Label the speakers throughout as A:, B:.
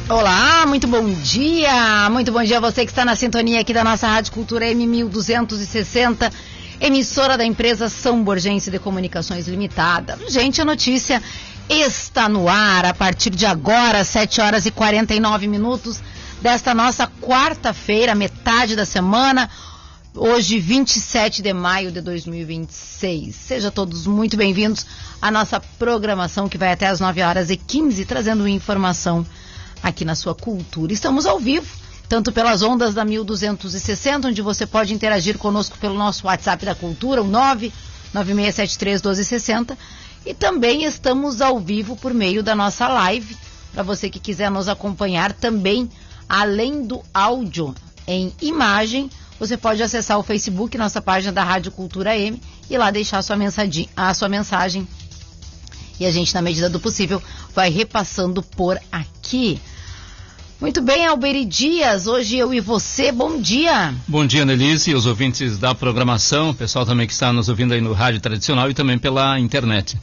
A: Olá, muito bom dia a você que está na sintonia aqui da nossa Rádio Cultura M1260, emissora da empresa São Borgense de Comunicações Limitada. Gente, a notícia está no ar a partir de agora, 7 horas e 49 minutos desta nossa quarta-feira, metade da semana, hoje 27 de maio de 2026. Sejam todos muito bem-vindos à nossa programação que vai até as 9 horas e 15, trazendo informação aqui na sua cultura. Estamos ao vivo, tanto pelas ondas da 1260, onde você pode interagir conosco pelo nosso WhatsApp da Cultura, o 996731260, e também estamos ao vivo por meio da nossa live, para você que quiser nos acompanhar também, além do áudio em imagem, você pode acessar o Facebook, nossa página da Rádio Cultura M, e lá deixar a sua mensagem. E a gente, na medida do possível, vai repassando por aqui. Muito bem, Alberi Dias, hoje eu e você, bom dia.
B: Bom dia, Annelise, e os ouvintes da programação, o pessoal também que está nos ouvindo aí no rádio tradicional e também pela internet.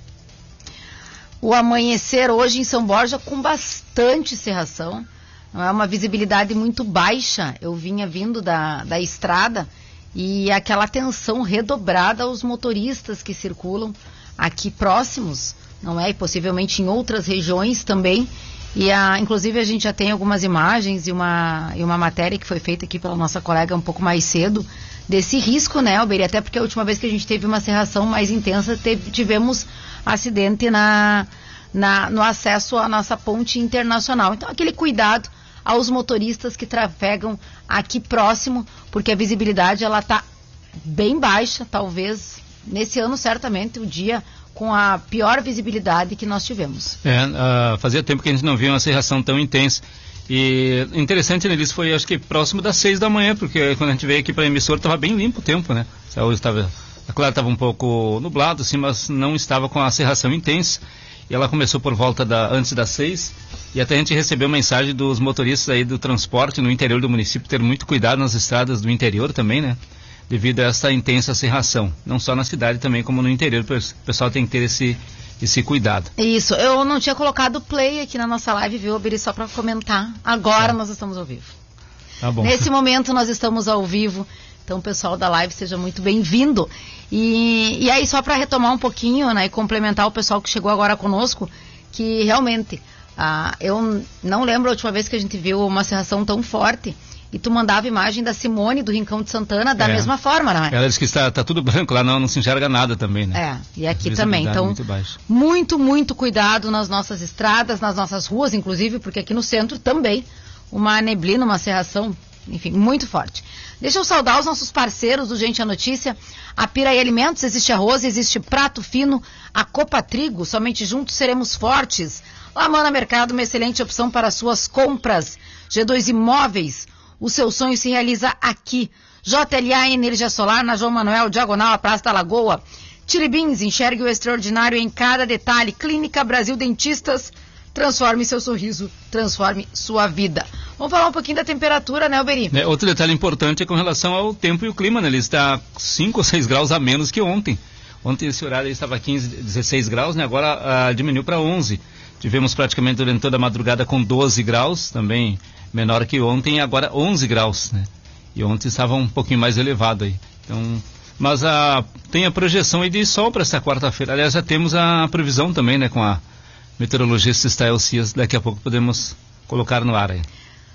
A: O amanhecer hoje em São Borja com bastante cerração, não é uma visibilidade muito baixa, eu vinha vindo da estrada e aquela atenção redobrada aos motoristas que circulam aqui próximos, não é? E possivelmente em outras regiões também. E inclusive a gente já tem algumas imagens e uma matéria que foi feita aqui pela nossa colega um pouco mais cedo desse risco, né, Alberi? Até porque a última vez que a gente teve uma cerração mais intensa, tivemos acidente no acesso à nossa ponte internacional. Então, aquele cuidado aos motoristas que trafegam aqui próximo, porque a visibilidade ela está bem baixa, talvez nesse ano certamente o dia com a pior visibilidade que nós tivemos.
B: Fazia tempo que a gente não via uma cerração tão intensa. E interessante, né, foi acho que próximo das 6 da manhã, porque quando a gente veio aqui para a emissora estava bem limpo o tempo, né? Hoje estava um pouco nublado, assim, mas não estava com a cerração intensa. E ela começou por volta antes das 6, e até a gente recebeu mensagem dos motoristas aí do transporte no interior do município, ter muito cuidado nas estradas do interior também, né? Devido a essa intensa cerração, não só na cidade também como no interior, o pessoal tem que ter esse cuidado.
A: Isso, eu não tinha colocado play aqui na nossa live, viu, Alberi, só para comentar, agora nós estamos ao vivo.
B: Tá bom.
A: Nesse momento nós estamos ao vivo, então pessoal da live, seja muito bem-vindo. E aí só para retomar um pouquinho, né, e complementar o pessoal que chegou agora conosco, que realmente, eu não lembro a última vez que a gente viu uma cerração tão forte. E tu mandava imagem da Simone, do Rincão de Santana, da mesma forma, não é?
B: Ela disse que está tudo branco lá, não se enxerga nada também, né?
A: E aqui também. Então, muito cuidado nas nossas estradas, nas nossas ruas, inclusive, porque aqui no centro também, uma neblina, uma cerração, enfim, muito forte. Deixa eu saudar os nossos parceiros do Gente a Notícia. A Piraí Alimentos, existe arroz, existe prato fino, a Copa Trigo, somente juntos seremos fortes. Lamana Mercado, uma excelente opção para suas compras. G2 Imóveis, o seu sonho se realiza aqui. JLA Energia Solar, na João Manuel, diagonal à Praça da Lagoa. Tiribins, enxergue o extraordinário em cada detalhe. Clínica Brasil Dentistas, transforme seu sorriso, transforme sua vida. Vamos falar um pouquinho da temperatura, né, Alberi?
B: Outro detalhe importante é com relação ao tempo e o clima, né? Ele está 5 ou 6 graus a menos que ontem. Ontem esse horário estava 15, 16 graus, né? Agora diminuiu para 11. Tivemos praticamente durante toda a madrugada com 12 graus, também menor que ontem, e agora 11 graus, né? E ontem estava um pouquinho mais elevado aí. Então, mas tem a projeção aí de sol para essa quarta-feira. Aliás, já temos a previsão também, né? Com a meteorologista Estael Cias, daqui a pouco podemos colocar no ar aí.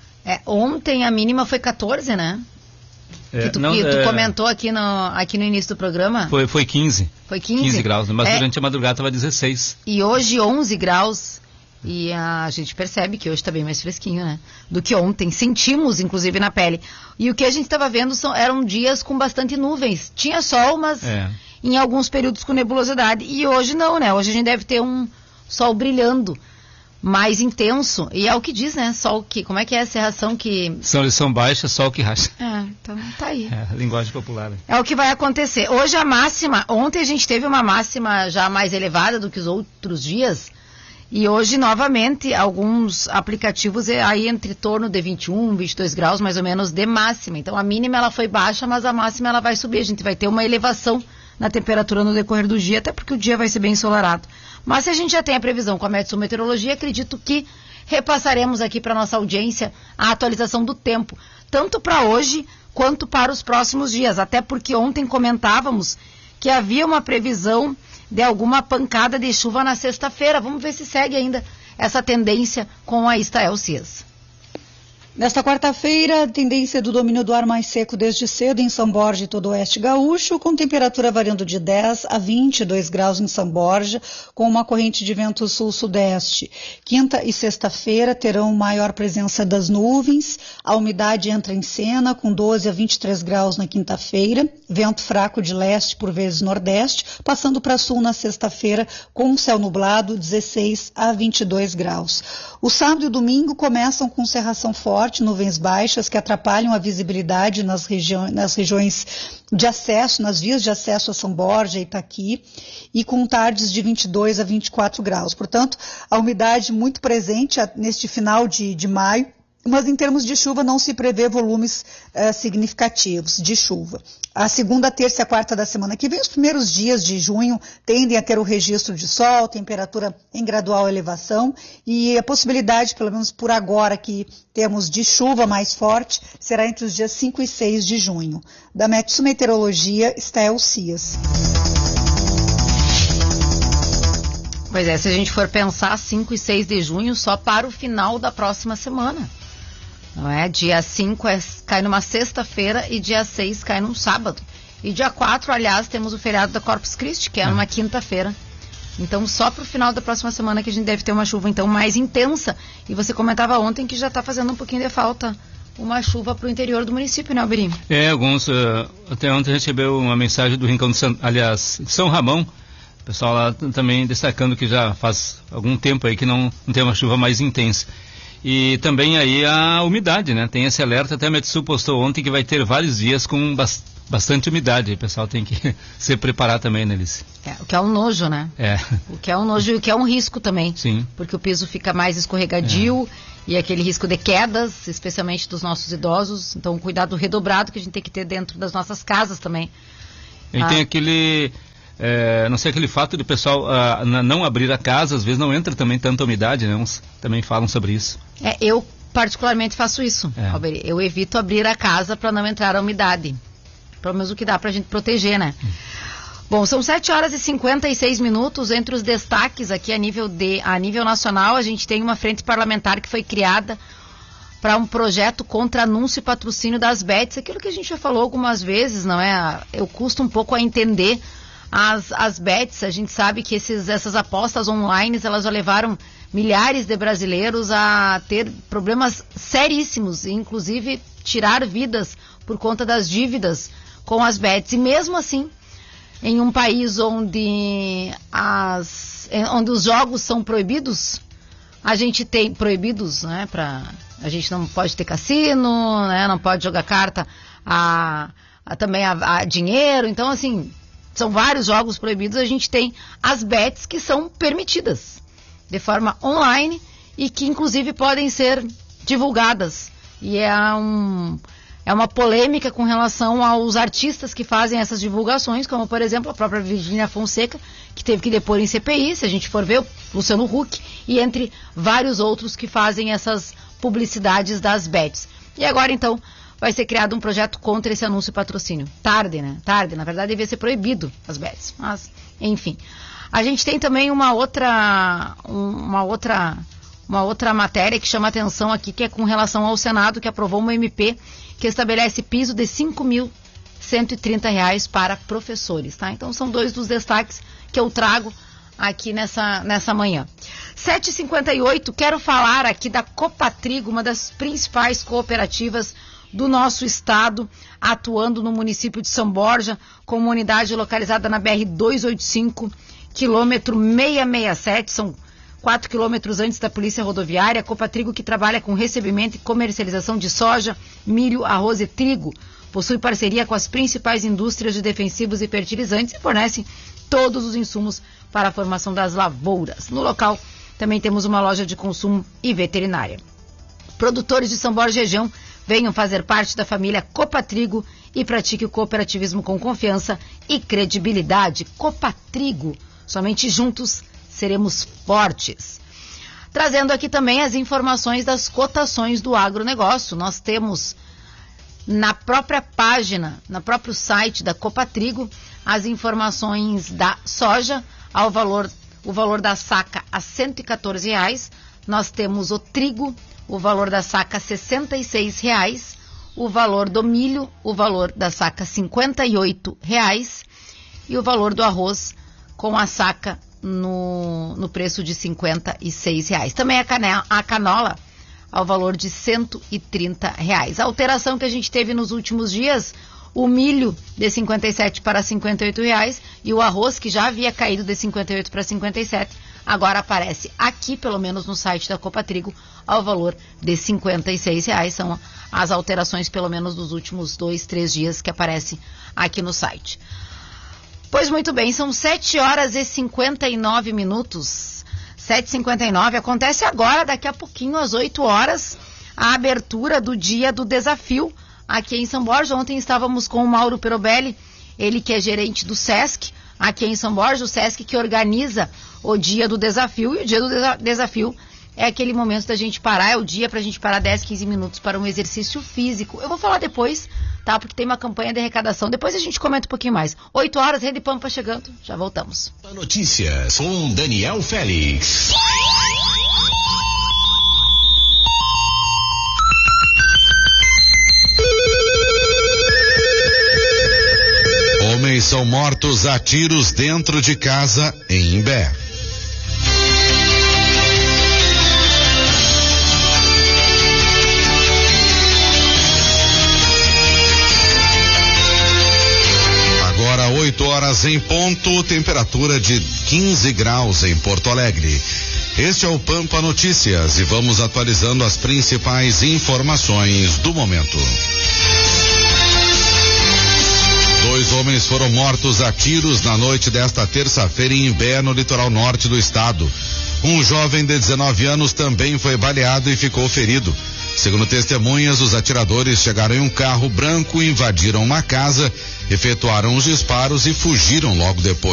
A: Ontem a mínima foi 14, né? Que tu comentou aqui no início do programa.
B: Foi 15.
A: Foi 15?
B: 15 graus, mas durante a madrugada estava 16.
A: E hoje 11 graus. E a gente percebe que hoje está bem mais fresquinho, né? Do que ontem. Sentimos, inclusive, na pele. E o que a gente estava vendo eram dias com bastante nuvens. Tinha sol, mas em alguns períodos com nebulosidade. E hoje não, né? Hoje a gente deve ter um sol brilhando mais intenso. E é o que diz, né? Sol que... Como é que é a cerração que...
B: Lição baixa, sol que racha.
A: Então tá aí.
B: Linguagem popular.
A: É o que vai acontecer. Hoje a máxima... Ontem a gente teve uma máxima já mais elevada do que os outros dias... E hoje, novamente, alguns aplicativos aí entre torno de 21, 22 graus, mais ou menos, de máxima. Então, a mínima ela foi baixa, mas a máxima ela vai subir. A gente vai ter uma elevação na temperatura no decorrer do dia, até porque o dia vai ser bem ensolarado. Mas se a gente já tem a previsão com a Metsu Meteorologia, acredito que repassaremos aqui para nossa audiência a atualização do tempo, tanto para hoje quanto para os próximos dias, até porque ontem comentávamos que havia uma previsão de alguma pancada de chuva na sexta-feira. Vamos ver se segue ainda essa tendência com a Estael Cias.
C: Nesta quarta-feira, tendência do domínio do ar mais seco desde cedo em São Borja e todo o oeste gaúcho, com temperatura variando de 10 a 22 graus em São Borja, com uma corrente de vento sul-sudeste. Quinta e sexta-feira terão maior presença das nuvens, a umidade entra em cena com 12 a 23 graus na quinta-feira, vento fraco de leste por vezes nordeste, passando para sul na sexta-feira com céu nublado, 16 a 22 graus. O sábado e o domingo começam com cerração forte, nuvens baixas que atrapalham a visibilidade nas regiões de acesso, nas vias de acesso a São Borja e Itaqui, e com tardes de 22 a 24 graus. Portanto, a umidade muito presente neste final de maio, mas em termos de chuva não se prevê volumes significativos de chuva. A segunda, terça e a quarta da semana que vem, os primeiros dias de junho, tendem a ter o registro de sol, temperatura em gradual elevação, e a possibilidade, pelo menos por agora, que temos de chuva mais forte, será entre os dias 5 e 6 de junho. Da Metsu Meteorologia, Estael Cias.
A: Pois é, se a gente for pensar 5 e 6 de junho, só para o final da próxima semana. Não é? Dia 5 cai numa sexta-feira e dia 6 cai num sábado. E dia 4, aliás, temos o feriado da Corpus Christi, que é numa quinta-feira. Então, só para o final da próxima semana que a gente deve ter uma chuva então mais intensa. E você comentava ontem que já está fazendo um pouquinho de falta uma chuva para o interior do município, né, Alberi?
B: Alguns, até ontem recebeu uma mensagem do Rincão de São Ramon, o pessoal lá também destacando que já faz algum tempo aí que não tem uma chuva mais intensa. E também aí a umidade, né? Tem esse alerta, até a Metsu postou ontem que vai ter vários dias com bastante umidade. O pessoal tem que se preparar também, né, Alice?
A: O que é um nojo, né? O que é um nojo e o que é um risco também.
B: Sim.
A: Porque o piso fica mais escorregadio e aquele risco de quedas, especialmente dos nossos idosos. Então, um cuidado redobrado que a gente tem que ter dentro das nossas casas também.
B: E tem aquele... não sei, aquele fato de o pessoal não abrir a casa, às vezes não entra também tanta umidade, né? Uns também falam sobre isso.
A: Eu particularmente faço isso, Alberi. Eu evito abrir a casa para não entrar a umidade. Pelo menos o que dá para a gente proteger, né? Bom, são 7 horas e 56 minutos. Entre os destaques aqui a nível nacional, a gente tem uma frente parlamentar que foi criada para um projeto contra anúncio e patrocínio das bets. Aquilo que a gente já falou algumas vezes, não é? Eu custo um pouco a entender as bets. A gente sabe que essas apostas online, elas já levaram milhares de brasileiros a ter problemas seríssimos, inclusive tirar vidas por conta das dívidas com as bets. E mesmo assim, em um país onde os jogos são proibidos, a gente tem proibidos, né? A gente não pode ter cassino, né? Não pode jogar carta também a dinheiro. Então, assim, são vários jogos proibidos. A gente tem as bets que são permitidas de forma online e que inclusive podem ser divulgadas. E é uma polêmica com relação aos artistas que fazem essas divulgações, como por exemplo a própria Virgínia Fonseca, que teve que depor em CPI, se a gente for ver, o Luciano Huck, e entre vários outros que fazem essas publicidades das bets. E agora então vai ser criado um projeto contra esse anúncio e patrocínio. Tarde, né? Tarde, na verdade devia ser proibido as bets, mas enfim. A gente tem também uma outra matéria que chama atenção aqui, que é com relação ao Senado, que aprovou uma MP que estabelece piso de R$ 5.130 para professores, tá? Então são dois dos destaques que eu trago aqui nessa manhã. 7h58, quero falar aqui da Copatrigo, uma das principais cooperativas do nosso estado, atuando no município de São Borja, com uma unidade localizada na BR-285, quilômetro 667, são 4 quilômetros antes da Polícia Rodoviária. A Copatrigo, que trabalha com recebimento e comercialização de soja, milho, arroz e trigo, possui parceria com as principais indústrias de defensivos e fertilizantes e fornece todos os insumos para a formação das lavouras. No local também temos uma loja de consumo e veterinária. Produtores de São Borja e região, venham fazer parte da família Copatrigo e pratique o cooperativismo com confiança e credibilidade. Copatrigo, somente juntos seremos fortes. Trazendo aqui também as informações das cotações do agronegócio. Nós temos na própria página, no próprio site da Copatrigo, as informações da soja, o valor da saca a R$ 114,00. Nós temos o trigo, o valor da saca R$ 66,00. O valor do milho, o valor da saca R$ 58,00. E o valor do arroz com a saca no preço de R$ 56,00. Também a canola ao valor de R$ 130,00. A alteração que a gente teve nos últimos dias, o milho de 57 para R$ 58,00 e o arroz, que já havia caído de 58 para 57, agora aparece aqui, pelo menos no site da Copatrigo, ao valor de R$ 56,00. São as alterações, pelo menos, dos últimos 2, 3 dias que aparece aqui no site. Pois muito bem, são 7h59. 7h59, acontece agora, daqui a pouquinho, às 8 horas, a abertura do Dia do Desafio, aqui em São Borja. Ontem estávamos com o Mauro Perobelli, ele que é gerente do SESC, aqui em São Borja, o SESC que organiza o Dia do Desafio, e o Dia do Desafio é aquele momento da gente parar, é o dia pra gente parar 10, 15 minutos para um exercício físico. Eu vou falar depois, tá? Porque tem uma campanha de arrecadação. Depois a gente comenta um pouquinho mais. 8 horas, Rede Pampa chegando. Já voltamos.
D: Notícias com Daniel Félix. Homens são mortos a tiros dentro de casa em Imbé. Agora 8 horas em ponto, temperatura de 15 graus em Porto Alegre. Este é o Pampa Notícias e vamos atualizando as principais informações do momento. 2 homens foram mortos a tiros na noite desta terça-feira em Imbé, no litoral norte do estado. Um jovem de 19 anos também foi baleado e ficou ferido. Segundo testemunhas, os atiradores chegaram em um carro branco, invadiram uma casa, efetuaram os disparos e fugiram logo depois.